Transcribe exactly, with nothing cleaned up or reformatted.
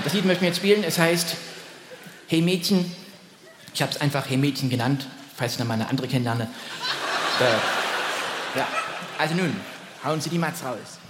das Lied möchten wir jetzt spielen. Es heißt Hey Mädchen. Ich habe es einfach Hey Mädchen genannt, falls ich noch mal eine andere kennenlerne. äh, ja, also nun, hauen Sie die Mats raus.